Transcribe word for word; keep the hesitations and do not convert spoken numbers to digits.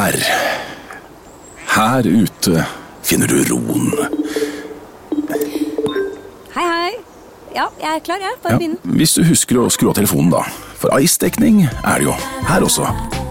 Her, her ute finner du roen. Hei, hei. Ja, jeg er klar, jeg. Bare Ja, begynn. hvis du husker å skru av telefonen da. For ice-dekning er det jo her også.